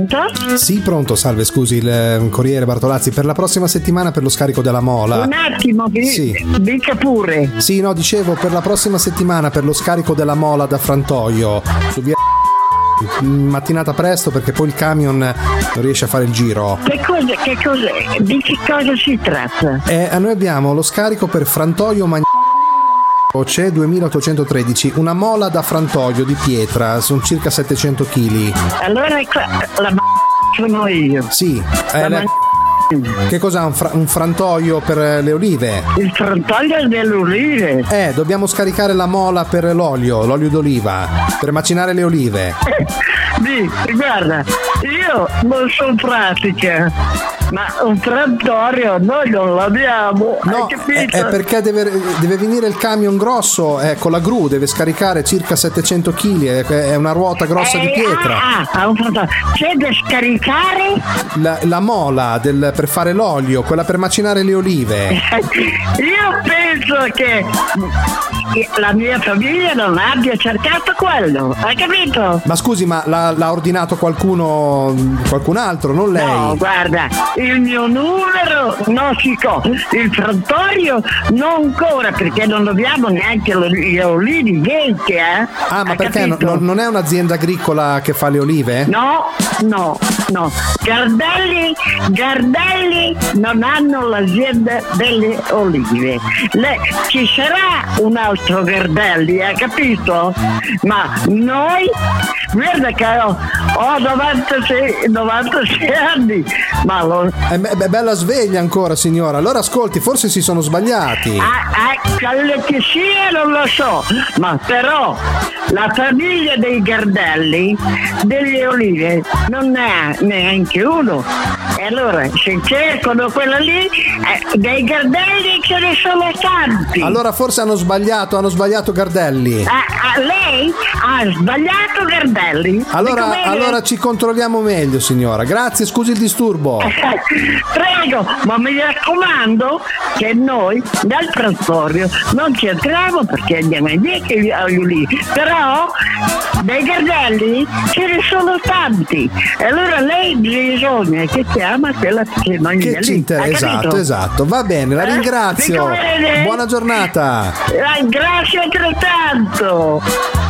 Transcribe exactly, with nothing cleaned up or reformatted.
Pronto? Sì, pronto, salve, scusi, il Corriere Bartolazzi, per la prossima settimana per lo scarico della mola. Un attimo, vi, Sì. dica pure. Sì, no, dicevo, per la prossima settimana per lo scarico della mola da Frantoio, su via mattinata presto, perché poi il camion non riesce a fare il giro. Che cosa, che cos'è? Di che cosa si tratta? Eh, noi abbiamo lo scarico per Frantoio Magn- c'è duemilaottocentotredici, una mola da Frantoio di pietra, sono circa settecento chili. Allora è qua- la m***a sono io. Sì, eh, La le- m***a. che cos'ha un, fra- un frantoio per le olive? Il frantoio delle olive. Eh, dobbiamo scaricare la mola per l'olio, l'olio d'oliva, per macinare le olive. Di, guarda, io non sono pratica, ma un frantoio noi non l'abbiamo, No, hai è, capito? è perché deve, deve venire il camion grosso, eh, con la gru, deve scaricare circa settecento chili, è, è una ruota grossa di Eh, pietra. Ah, ah, un frantoio. C'è da scaricare? La, la mola del, per fare l'olio, quella per macinare le olive. Io penso che la mia famiglia non abbia cercato quello, hai capito? Ma scusi, ma l'ha, l'ha ordinato qualcuno, qualcun altro, non lei? No, guarda, il mio numero non si co, il frantoio non ancora, perché non abbiamo neanche lo- gli olivi vecchi, eh? Ah, ma Hai perché no- capito? no- non è un'azienda agricola che fa le olive? No, no, no. Gardelli, Gardelli non hanno l'azienda delle olive. Le- ci sarà un altro Gardelli, hai capito? Ma noi, guarda che ho, ho novantasei, novantasei anni, ma lo, È, be- be- bella sveglia ancora, signora. Allora ascolti, forse si sono sbagliati. Ah, ah, quello che sia non lo so, ma però la famiglia dei Gardelli delle olive non ne ha neanche uno. E allora se cercano quella lì, eh, dei Gardelli ce ne sono tanti. Allora forse hanno sbagliato, hanno sbagliato Gardelli. Ah, ah, lei ha sbagliato Gardelli. Allora, Dico bene? allora ci controlliamo meglio, signora. Grazie, scusi il disturbo. Prego, ma mi raccomando che noi dal trasporto non ci entriamo perché andiamo indietro agli ulivi, però dei Gardelli ce ne sono tanti, e allora lei bisogna che chiama quella che non gli Che ci interessa, esatto, esatto. Va bene, la Eh? ringrazio. Dico bene? Buona giornata. Eh, grazie altrettanto.